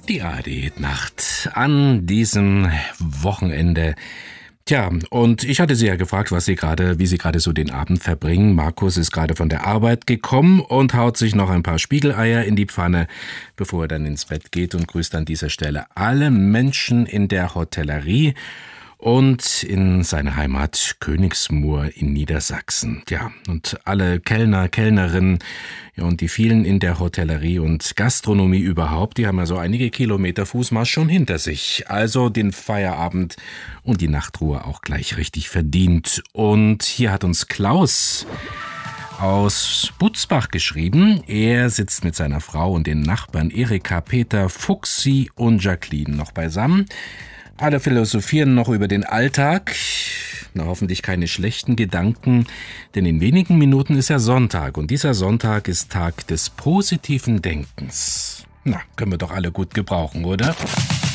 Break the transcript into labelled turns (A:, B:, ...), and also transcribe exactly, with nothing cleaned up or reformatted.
A: Die A R D-Nacht an diesem Wochenende. Tja, und ich hatte Sie ja gefragt, was Sie gerade, wie Sie gerade so den Abend verbringen. Markus ist gerade von der Arbeit gekommen und haut sich noch ein paar Spiegeleier in die Pfanne, bevor er dann ins Bett geht, und grüßt an dieser Stelle alle Menschen in der Hotellerie und in seiner Heimat Königsmoor in Niedersachsen. Ja, und alle Kellner, Kellnerinnen, ja, und die vielen in der Hotellerie und Gastronomie überhaupt, die haben ja so einige Kilometer Fußmarsch schon hinter sich. Also den Feierabend und die Nachtruhe auch gleich richtig verdient. Und hier hat uns Klaus aus Butzbach geschrieben. Er sitzt mit seiner Frau und den Nachbarn Erika, Peter, Fuchsi und Jacqueline noch beisammen. Alle philosophieren noch über den Alltag. Na, hoffentlich keine schlechten Gedanken, denn in wenigen Minuten ist ja Sonntag und dieser Sonntag ist Tag des positiven Denkens. Na, können wir doch alle gut gebrauchen, oder?